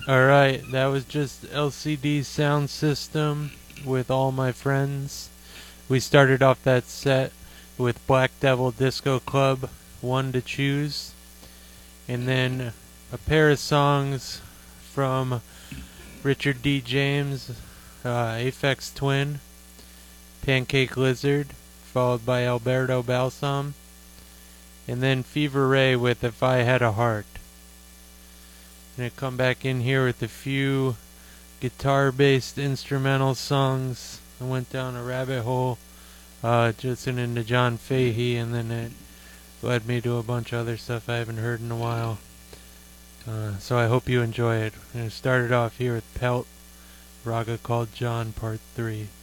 Alright, that was just LCD Sound System with All My Friends. We started off that set with Black Devil Disco Club, One to Choose. And then a pair of songs from Richard D. James, Aphex Twin, Pancake Lizard, followed by Alberto Balsam. And then Fever Ray with If I Had a Heart. Gonna come back in here with a few guitar-based instrumental songs. I went down a rabbit hole just listening to John Fahey, and then it led me to a bunch of other stuff I haven't heard in a while. So I hope you enjoy it. I'm gonna start it off here with Pelt, Raga Called John, Part 3.